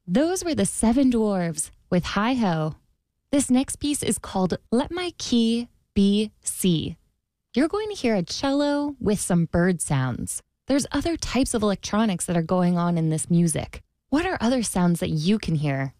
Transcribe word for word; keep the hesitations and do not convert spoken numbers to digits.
Those were the Seven Dwarves with Hi Ho. This next piece is called Let My Key Be C. You're going to hear a cello with some bird sounds. There's other types of electronics that are going on in this music. What are other sounds that you can hear?